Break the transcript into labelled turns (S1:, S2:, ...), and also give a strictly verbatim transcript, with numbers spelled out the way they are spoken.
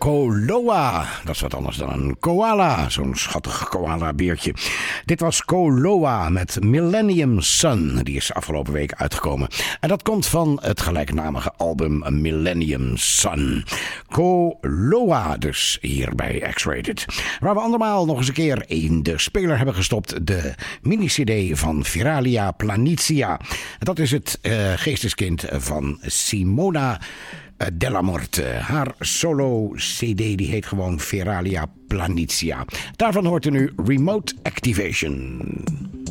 S1: Koloa. Dat is wat anders dan een koala. Zo'n schattig koala-beertje. Dit was Koloa met Millennium Sun. Die is afgelopen week uitgekomen. En dat komt van het gelijknamige album Millennium Sun. Koloa dus hier bij X-Rated. Waar we andermaal nog eens een keer in de speler hebben gestopt. De mini-cd van Viralia Planitia. Dat is het uh, geesteskind van Simona Della Morte. Haar solo-cd die heet gewoon Viralia Planitia. Daarvan hoort u nu Remote Activation.